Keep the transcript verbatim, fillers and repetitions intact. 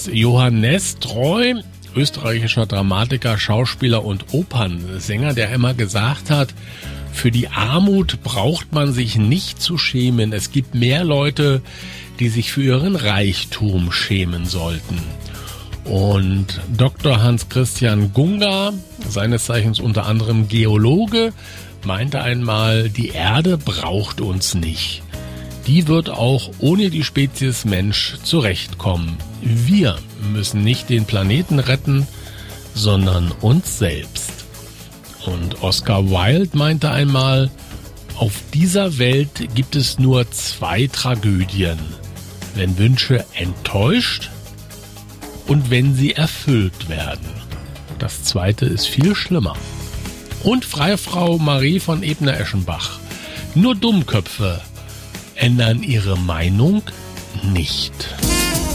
ist Johannes Treu, österreichischer Dramatiker, Schauspieler und Opernsänger, der immer gesagt hat, für die Armut braucht man sich nicht zu schämen. Es gibt mehr Leute, die sich für ihren Reichtum schämen sollten. Und Doktor Hans-Christian Gunga, seines Zeichens unter anderem Geologe, meinte einmal, die Erde braucht uns nicht. Die wird auch ohne die Spezies Mensch zurechtkommen. Wir müssen nicht den Planeten retten, sondern uns selbst. Und Oscar Wilde meinte einmal, auf dieser Welt gibt es nur zwei Tragödien. Wenn Wünsche enttäuscht und wenn sie erfüllt werden. Das zweite ist viel schlimmer. Und Freifrau Marie von Ebner-Eschenbach. Nur Dummköpfe ändern ihre Meinung nicht.